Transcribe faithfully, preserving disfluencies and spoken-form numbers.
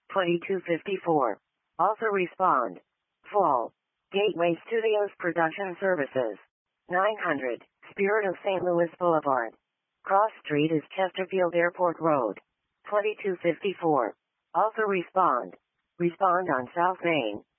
twenty-two fifty-four. Also respond. Fall. Gateway Studios Production Services. nine hundred, Spirit of Saint Louis Boulevard. Cross Street is Chesterfield Airport Road. twenty-two fifty-four. Also respond. Respond on South Main.